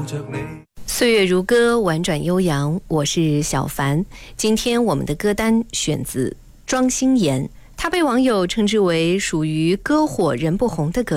岁月如歌，婉转悠扬，我是小凡。今天我们的歌单选自庄心妍，她被网友称之为属于歌火人不红的歌